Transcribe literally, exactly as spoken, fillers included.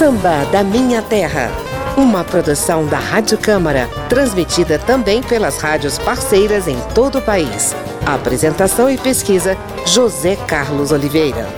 Samba da Minha Terra. Uma produção da Rádio Câmara, transmitida também pelas rádios parceiras em todo o país. Apresentação e pesquisa, José Carlos Oliveira.